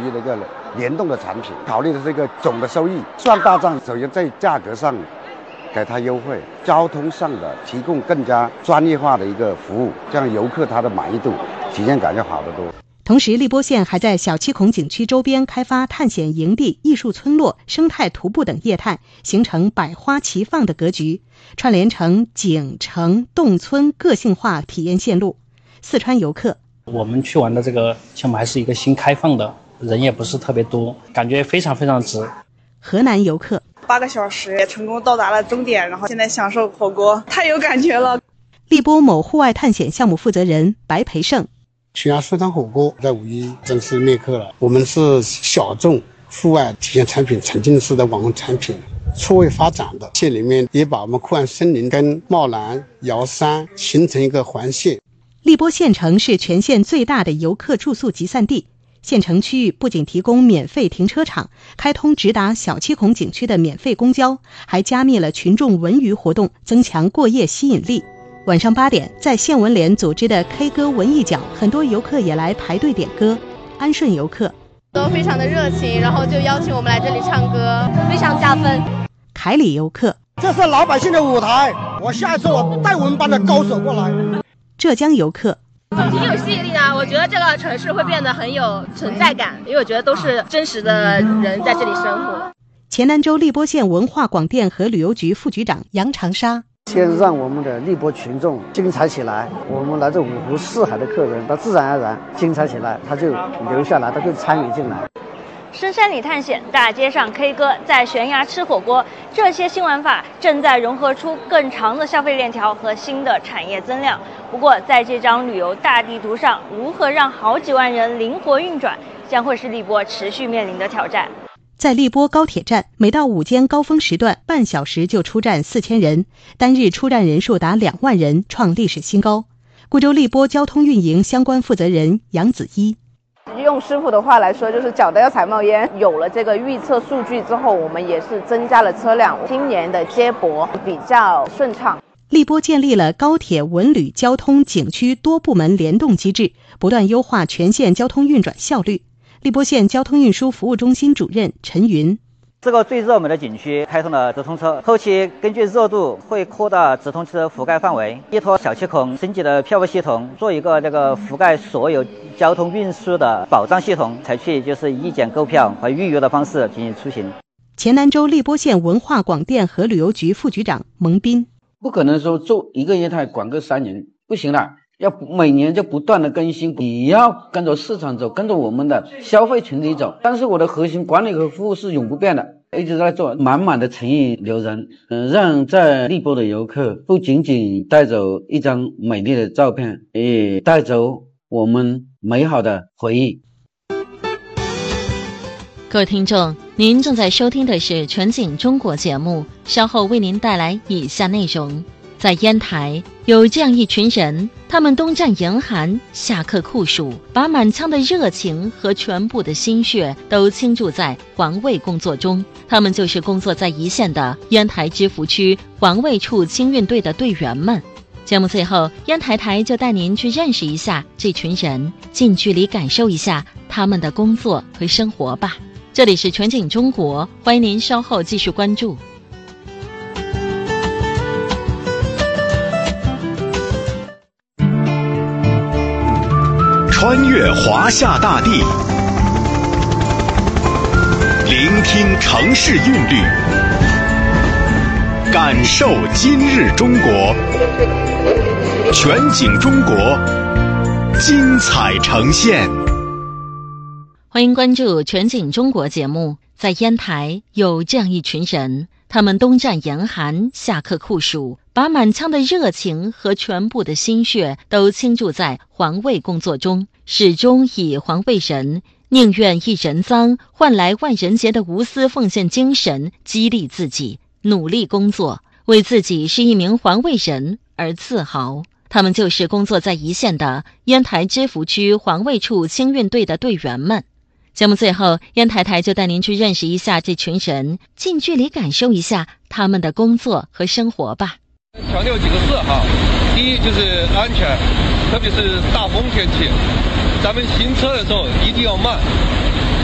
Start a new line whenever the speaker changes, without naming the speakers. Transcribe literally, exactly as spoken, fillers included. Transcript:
于那个联动的产品，考虑的这个总的收益。算大账，首先在价格上给他优惠，交通上的提供更加专业化的一个服务，这样游客他的满意度、体验感就好得多。
同时，荔波县还在小七孔景区周边开发探险营地、艺术村落、生态徒步等业态，形成百花齐放的格局，串联成景、城、动村个性化体验线路。四川游客，
我们去玩的这个项目还是一个新开放的，人也不是特别多，感觉非常非常值。
河南游客，
八个小时也成功到达了终点，然后现在享受火锅，太有感觉了。
荔波某户外探险项目负责人白培胜，
悬崖水上火锅在五一正式灭客了。我们是小众户外体验产品沉浸式的网红产品，错位发展的。县里面也把我们酷岸森林跟茂兰、瑶山形成一个环线。
荔波县城是全县最大的游客住宿集散地。县城区域不仅提供免费停车场，开通直达小七孔景区的免费公交，还加密了群众文娱活动，增强过夜吸引力。晚上八点，在县文联组织的 K 歌文艺角，很多游客也来排队点歌。安顺游客
都非常的热情，然后就邀请我们来这里唱歌，非常加分。
凯里游客，
这是老百姓的舞台，我下一次我带我们班的高手过来。
浙江游客，
挺有吸引力的，我觉得这个城市会变得很有存在感，因为我觉得都是真实的人在这里生活。
黔南州荔波县文化广电和旅游局副局长杨长沙，
先让我们的荔波群众精彩起来，我们来自五湖四海的客人，他自然而然精彩起来，他就留下来，他就参与进来。
深山里探险，大街上 K 歌，在悬崖吃火锅，这些新玩法正在融合出更长的消费链条和新的产业增量。不过，在这张旅游大地图上，如何让好几万人灵活运转，将会是荔波持续面临的挑战。
在荔波高铁站，每到午间高峰时段，半小时就出站四千人，单日出站人数达两万人，创历史新高。贵州荔波交通运营相关负责人杨子一，
用师傅的话来说，就是脚都要踩冒烟。有了这个预测数据之后，我们也是增加了车辆，今年的接驳比较顺畅。
荔波建立了高铁、文旅、交通、景区多部门联动机制，不断优化全县交通运转效率。荔波县交通运输服务中心主任陈云，
这个最热门的景区开通了直通车，后期根据热度会扩大直通车覆盖范围，依托小七孔升级的票务系统，做一个这个覆盖所有交通运输的保障系统，采取就是一检购票和预约的方式进行出行。
黔南州荔波县文化广电和旅游局副局长蒙斌，
不可能说做一个业态管个三年，不行了，要每年就不断的更新，你要跟着市场走，跟着我们的消费群体走。但是我的核心管理和服务是永不变的，一直在做，满满的诚意留人，嗯、呃，让在荔波的游客不仅仅带走一张美丽的照片，也带走我们美好的回忆。
各位听众，您正在收听的是全景中国节目，稍后为您带来以下内容。在烟台，有这样一群人，他们冬战严寒，夏刻酷暑，把满腔的热情和全部的心血都倾注在环卫工作中。他们就是工作在一线的烟台知福区环卫处清运队的队员们。节目最后，烟台台就带您去认识一下这群人，近距离感受一下他们的工作和生活吧。这里是全景中国，欢迎您稍后继续关注。
穿越华夏大地，聆听城市韵律，感受今日中国。全景中国，精彩呈现。
欢迎关注全景中国节目。在烟台，有这样一群人，他们冬战严寒，夏刻酷暑，把满腔的热情和全部的心血都倾注在环卫工作中，始终以环卫人宁愿一人脏换来万人杰的无私奉献精神激励自己，努力工作，为自己是一名环卫人而自豪。他们就是工作在一线的烟台知福区环卫处清运队的队员们。节目最后，烟台台就带您去认识一下这群人，近距离感受一下他们的工作和生活吧。
强调几个字哈，第一就是安全，特别是大风天气，咱们行车的时候一定要慢，